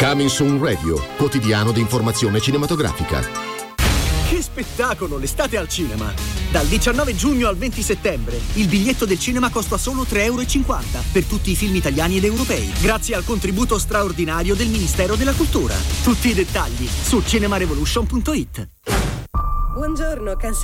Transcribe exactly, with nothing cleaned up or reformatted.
Coming Soon Radio, quotidiano di informazione cinematografica. Che spettacolo, l'estate al cinema! Dal diciannove giugno al venti settembre, il biglietto del cinema costa solo tre e cinquanta euro per tutti i film italiani ed europei, grazie al contributo straordinario del Ministero della Cultura. Tutti i dettagli su cinema revolution punto it. Buongiorno, cansa